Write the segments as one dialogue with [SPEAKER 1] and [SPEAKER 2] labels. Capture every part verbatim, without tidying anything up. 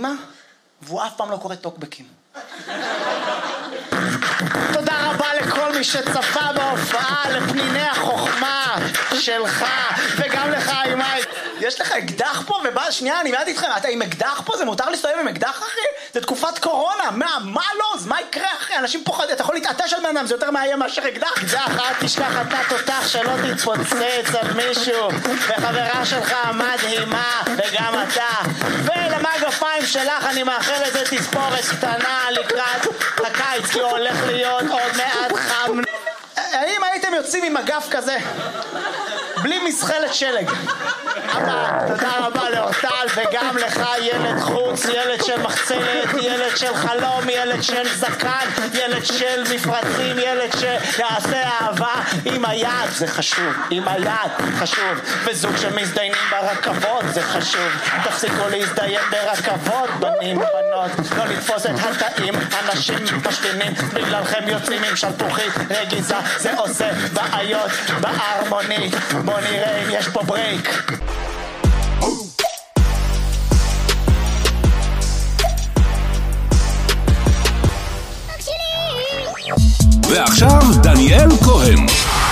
[SPEAKER 1] אימא, והוא אף פעם לא קורא טוקבקים. תודה רבה לכל מי שצפה בהופעה, לפניני החוכמה שלך, וגם לך, אימא. יש לך אקדח פה, ובא, שנייה, אני מעט איתכם, אתה עם אקדח פה? זה מותר להסתובב עם אקדח, אחי? זה תקופת קורונה, מה, מה לא? אז מה יקרה, אחי? אנשים פוחדים, אתה יכול להתעטש על בן אדם, זה יותר מאיים מאשר אקדח. אקדח, אל תשכח אתה תותח שלא תתפוצץ על מישהו, וחברה שלך מדהימה, וגם אתה. ולמגפיים שלך אני מאחל איזה תספורת קטנה לקראת הקיץ, כי הוא הולך להיות עוד מעט חם. האם הייתם יוצאים עם אגף כזה? בלי מסחלת שלג. אבא, תודה רבה לאורטל, וגם לך ילד חוץ, ילד של מחצלת, ילד של חלום, ילד של זקן, ילד של מפרצים, ילד שיעשה אהבה עם היד, זה חשוב, עם היד, חשוב. וזוג שמזדיינים ברכבות, זה חשוב. תפסיקו להזדיין ברכבות, בנים ובנות, לא לתפוס את התאים, אנשים משתינים, בגללכם יוצאים עם שלפוחית רגיזה, זה עושה בעיות בהרמונית. בוא נראה אם יש פה ברייק.
[SPEAKER 2] ועכשיו דניאל כהן.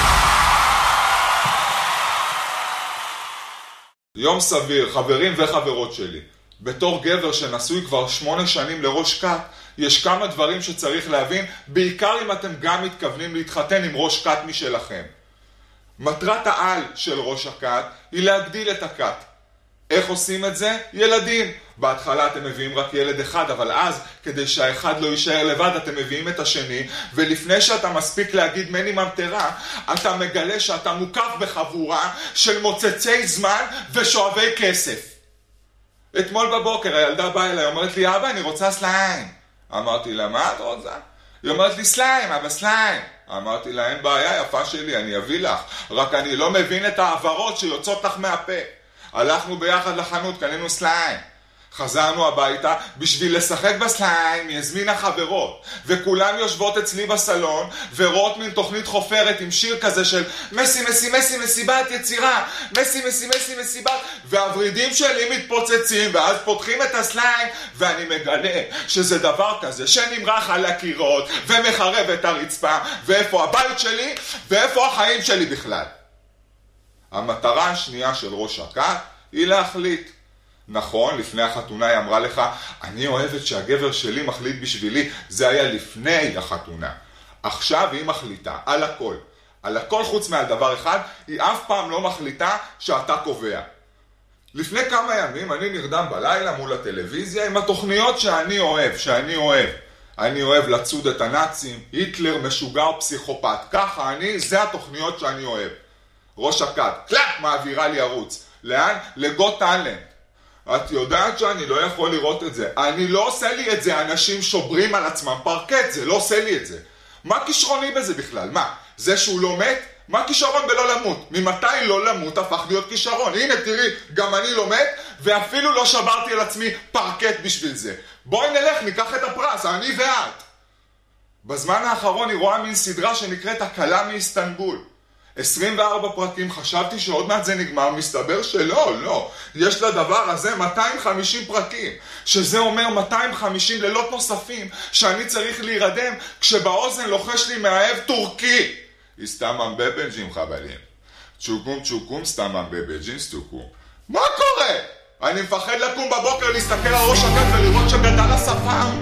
[SPEAKER 3] יום סביר, חברים וחברות שלי. בתור גבר שנשוי כבר שמונה שנים לראש כת, יש כמה דברים שצריך להבין, בעיקר אם אתם גם מתכוונים להתחתן עם ראש כת משלכם. מטרת העל של ראש הכת היא להגדיל את הכת. איך עושים את זה? ילדים. בהתחלה אתם מביאים רק ילד אחד, אבל אז, כדי שהאחד לא יישאר לבד, אתם מביאים את השני, ולפני שאתה מספיק להגיד מני ממטרה, אתה מגלה שאתה מוקף בחבורה של מוצצי זמן ושואבי כסף. אתמול בבוקר הילדה באה אליי, אומרת לי, אבא, אני רוצה סליים. אמרתי לה, מה את רוצה? היא אומרת לי, סליים, אבא, סליים. אמרתי לה, אין בעיה, יפה שלי, אני אביא לך, רק אני לא מבין את העברות שיוצאות לך מהפה. הלכנו ביחד לחנות, קנינו סליים. חזרנו הביתה, בשביל לשחק בסליים, היא הזמינה חברות, וכולם יושבות אצלי בסלון, ורואות מין תוכנית חופרת עם שיר כזה של מסי, מסי, מסי, מסיבת יצירה, מסי, מסי, מסי, מסיבת, והוורידים שלי מתפוצצים, ואז פותחים את הסליים, ואני מגלה שזה דבר כזה שנמרח על הקירות, ומחרב את הרצפה, ואיפה הבית שלי, ואיפה החיים שלי בכלל. המטרה השנייה של ראש הכת היא להחליט. נכון, לפני החתונה היא אמרה לך, אני אוהבת שהגבר שלי מחליט בשבילי, זה היה לפני החתונה. עכשיו היא מחליטה על הכל. על הכל חוץ מעל דבר אחד, היא אף פעם לא מחליטה שאתה קובע. לפני כמה ימים אני נרדם בלילה מול הטלוויזיה עם התוכניות שאני אוהב, שאני אוהב. אני אוהב לצוד את הנאצים, היטלר משוגע או פסיכופת. ככה אני, זה התוכניות שאני אוהב. ראש הכת, קלאק, מעבירה לי ערוץ. לאן? לגוט טאלנט. את יודעת שאני לא יכול לראות את זה. אני לא עושה לי את זה, אנשים שוברים על עצמם פרקט, זה לא עושה לי את זה. מה כישרוני בזה בכלל? מה? זה שהוא לא מת? מה כישרון בלא למות? ממתי לא למות הפך להיות כישרון? הנה תראי, גם אני לא מת, ואפילו לא שברתי על עצמי פרקט בשביל זה. בואי נלך, ניקח את הפרס, אני ואת. בזמן האחרון היא רואה מין סדרה שנקראת הקלה מאיסטנבול. עשרים וארבע פרקים, חשבתי שעוד מעט זה נגמר, מסתבר שלא, לא. יש לדבר הזה מאתיים וחמישים פרקים, שזה אומר מאתיים וחמישים לילות נוספים, שאני צריך להירדם כשבאוזן לוחש לי מאהב טורקי. הסתמם בבנג'ים חבלים. צ'וקום צ'וקום סתמם בבנג'ים סטוקום. מה קורה? אני מפחד לקום בבוקר להסתכל על ראש הכת ולראות שגדל השפם.